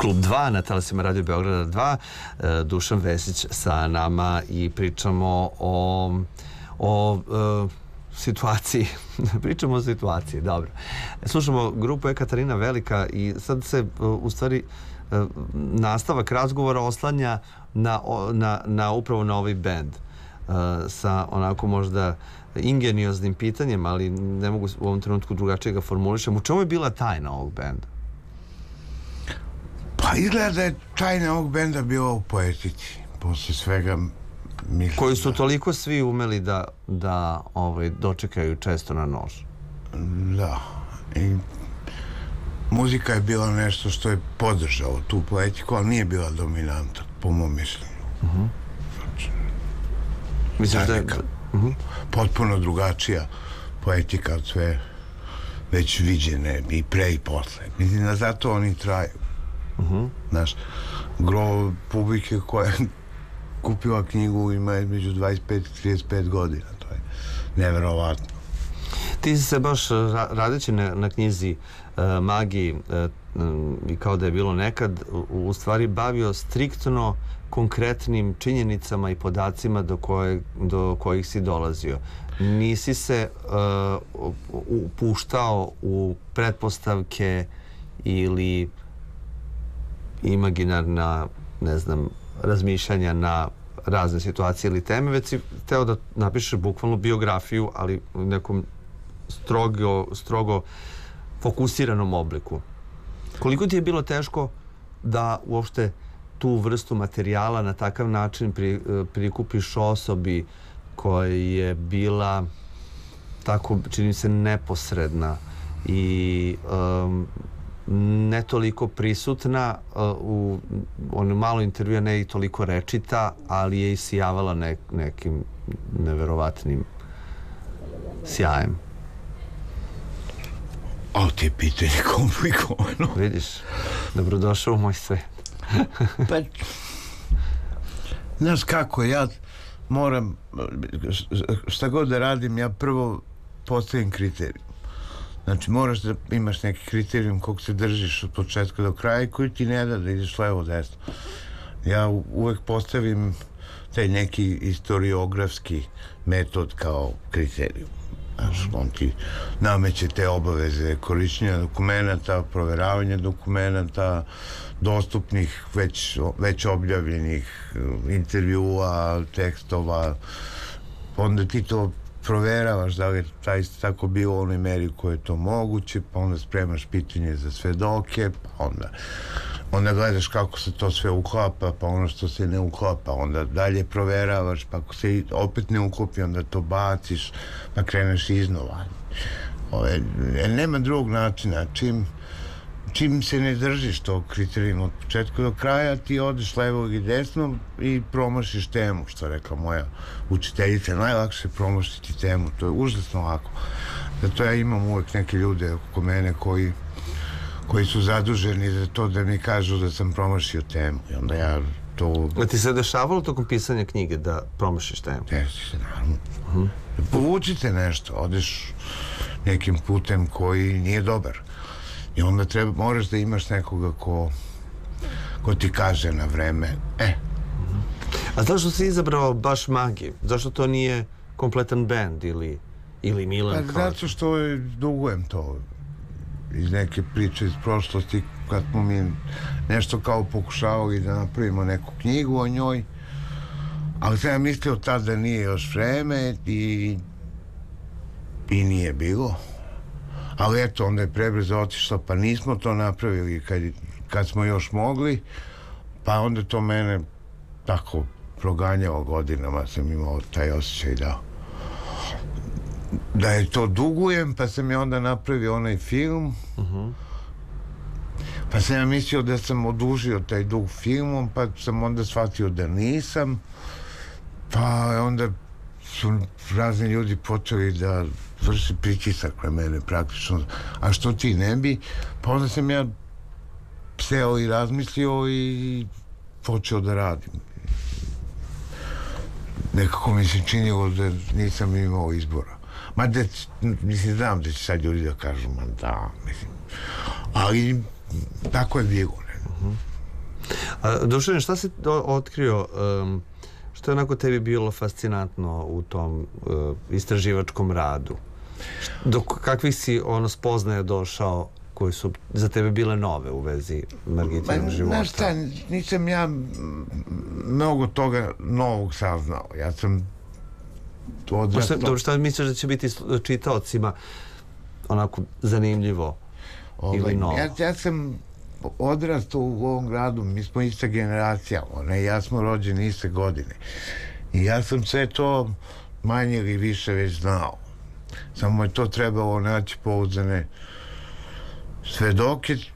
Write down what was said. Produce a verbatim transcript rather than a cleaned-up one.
Klub dva na talasima Radio Beograda dva, Dušan Vesić sa nama i pričamo o o uh, situaciji pričamo o situaciji, dobro. Slušamo grupu Ekaterina Velika i sad se uh, u stvari uh, nastavak razgovora oslanja na, na, na upravo na ovaj band uh, sa onako možda ingenioznim pitanjem, ali ne mogu u ovom trenutku drugačije ga formulišem. U čemu je bila tajna ovog benda? Pa izgleda da je tajna ovog benda bila u poetici. Posle svega mislim koji su da... toliko svi umeli da, da ovaj, dočekaju često na nož. Da. I muzika je bila nešto što je podržalo tu poetiku, ali nije bila dominanta, po mom mišljenju. Uh-huh. Znači, misliš da je... Uh-huh. potpuno drugačija poetika od sve već viđene i pre i posle. Mislim da zato oni traju. Uh-huh. Znaš, gro publike koja je kupila knjigu ima između dvadeset pet i trideset pet godina. To je neverovatno. Ti si se baš radeći na, na knjizi uh, Magiji uh, i kao da je bilo nekad u, u stvari bavio striktno konkretnim činjenicama i podacima do, koje, do kojih si dolazio. Nisi se uh, upuštao u pretpostavke ili imaginarna, ne znam, razmišljanja na razne situacije ili teme, već si hteo da napišeš bukvalno biografiju, ali u nekom strogo, strogo fokusiranom obliku. Koliko ti je bilo teško da uopšte tu vrstu materijala na takav način pri, prikupiš osobi koja je bila tako, čini se, neposredna i um, ne toliko prisutna uh, u onom malo intervjua, ne i toliko rečita, ali je isijavala ne, nekim neverovatnim sjajem. O, ti je pitanje komplikovano. Vidiš, dobrodošao u moj svet. Pa, znaš kako, ja moram, šta god da radim, ja prvo postavim kriterijum. Znači, moraš da imaš neki kriterijum kog se držiš od početka do kraja i koji ti ne da da ideš levo desno. Ja uvek postavim taj neki historiografski metod kao kriterijum. Znaš, on ti nameće te obaveze korišćenja dokumenta, proveravanja dokumenta, dostupnih, već, već objavljenih intervjua, tekstova. Onda ti to proveravaš da li je taj tako bilo u onoj meri u kojoj je to moguće, pa onda spremaš pitanje za svedoke, pa onda onda gledaš kako se to sve uklapa, pa ono što se ne uklapa, onda dalje proveravaš, pa ako se opet ne uklopi, onda to baciš, pa kreneš iznova. Ove, nema drugog načina. Čim, čim se ne držiš tog kriterijuma od početka do kraja, ti odeš levo i desno i promašiš temu, što rekla moja učiteljica. Najlakše je promašiti temu, to je užasno lako. Zato ja imam uvek neke ljude oko mene koji koji su zaduženi za to da mi kažu da sam promašio temu. I onda ja to... A ti se dešavalo tokom pisanja knjige da promašiš temu? Jesi se, naravno. Uh-huh. Povučite nešto, odeš nekim putem koji nije dobar. I onda treba, moraš da imaš nekoga ko, ko ti kaže na vreme, e. Uh-huh. A zašto si izabrao baš Magiju? Zašto to nije kompletan band ili, ili Milan? Pa, zato što je, dugujem to iz neke priče iz prošlosti, kad smo mi nešto kao pokušavali da napravimo neku knjigu o njoj, ali sam ja mislio tad da nije još vreme i i nije bilo, ali eto, onda je prebrzo otišlo, pa nismo to napravili kad, kad smo još mogli, pa onda to mene tako proganjalo godinama, sam imao taj osjećaj da da je to dugujem, pa sam je onda napravio onaj film. Uh-huh. Pa sam ja mislio da sam odužio taj dug filmom, pa sam onda shvatio da nisam, pa onda su razni ljudi počeli da vrši pritisak na mene praktično, a što ti ne bi, pa onda sam ja seo i razmislio i počeo da radim. Nekako mi se činilo da nisam imao izbora. Ma da, mislim, znam da će sad ljudi da kažu, ma da, mislim, ali tako je bilo, ne? Uh-huh. A, Dušan, šta si otkrio, um, što je onako tebi bilo fascinantno u tom uh, istraživačkom radu? Do kakvih si ono spoznaje došao koji su za tebe bile nove u vezi Margitinog života? Znaš šta, nisam ja mnogo toga novog saznao. Ja sam odrastao... Dobro, šta misliš da će biti čitaocima onako zanimljivo ovaj, ili novo? Ja, ja sam odrastao u ovom gradu, mi smo ista generacija, ona i ja smo rođeni iste godine. I ja sam sve to manje ili više već znao. Samo je to trebalo naći pouzdane svedoke